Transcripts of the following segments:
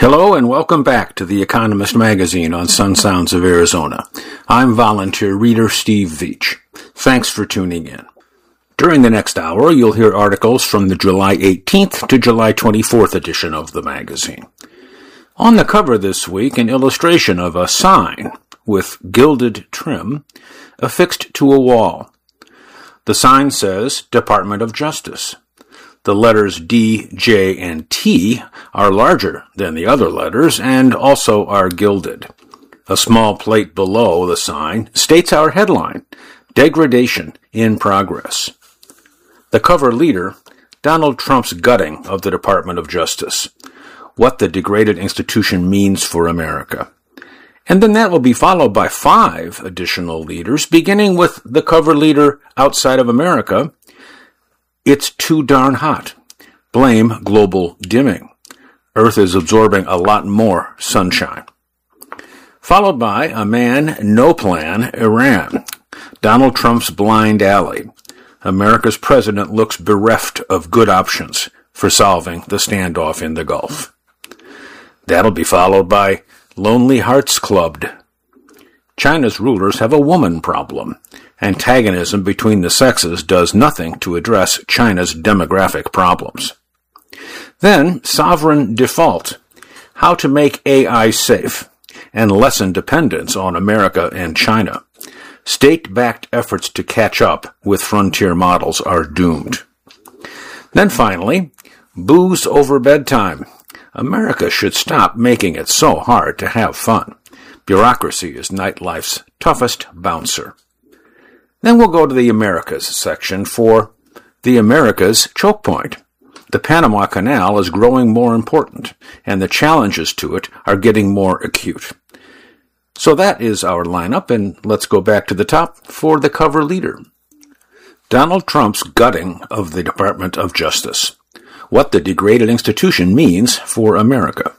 Hello and welcome back to The Economist magazine on Sun Sounds of Arizona. I'm volunteer reader Steve Veach. Thanks for tuning in. During the next hour, you'll hear articles from the July 18th to July 24th edition of the magazine. On the cover this week, an illustration of a sign with gilded trim affixed to a wall. The sign says Department of Justice. The letters D, J, and T are larger than the other letters and also are gilded. A small plate below the sign states our headline, Degradation in Progress. The cover leader, Donald Trump's gutting of the Department of Justice. What the degraded institution means for America. And then that will be followed by 5 additional leaders, beginning with the cover leader outside of America. It's too darn hot. Blame global dimming. Earth is absorbing a lot more sunshine. Followed by a man, no plan, Iran. Donald Trump's blind alley. America's president looks bereft of good options for solving the standoff in the Gulf. That'll be followed by Lonely Hearts Clubbed. China's rulers have a woman problem. Antagonism between the sexes does nothing to address China's demographic problems. Then, sovereign default. How to make AI safe and lessen dependence on America and China. State-backed efforts to catch up with frontier models are doomed. Then finally, booze over bedtime. America should stop making it so hard to have fun. Bureaucracy is nightlife's toughest bouncer. Then we'll go to the Americas section for the Americas choke point. The Panama Canal is growing more important, and the challenges to it are getting more acute. So that is our lineup, and let's go back to the top for the cover leader. Donald Trump's gutting of the Department of Justice. What the degraded institution means for America.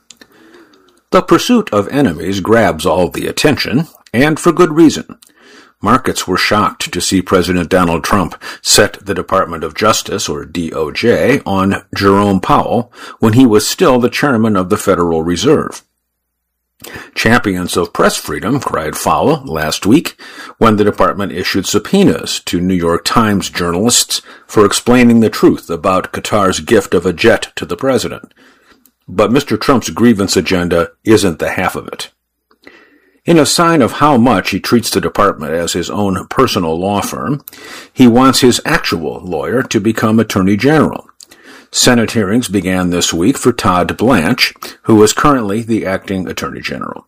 The pursuit of enemies grabs all the attention, and for good reason. Markets were shocked to see President Donald Trump set the Department of Justice, or DOJ, on Jerome Powell when he was still the chairman of the Federal Reserve. Champions of press freedom cried foul last week when the department issued subpoenas to New York Times journalists for explaining the truth about Qatar's gift of a jet to the president. But Mr. Trump's grievance agenda isn't the half of it. In a sign of how much he treats the department as his own personal law firm, he wants his actual lawyer to become Attorney General. Senate hearings began this week for Todd Blanche, who is currently the acting Attorney General.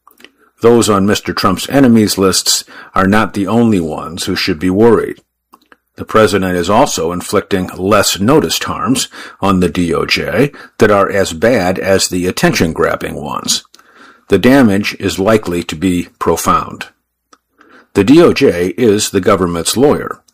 Those on Mr. Trump's enemies lists are not the only ones who should be worried. The president is also inflicting less noticed harms on the DOJ that are as bad as the attention-grabbing ones. The damage is likely to be profound. The DOJ is the government's lawyer,